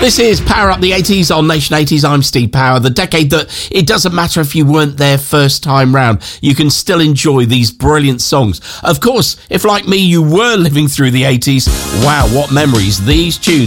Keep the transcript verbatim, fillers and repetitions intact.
This is Power Up the eighties on Nation eighties. I'm Steve Power. The decade that it doesn't matter if you weren't there first time round. You can still enjoy these brilliant songs. Of course, if like me, you were living through the eighties, wow, what memories. These tunes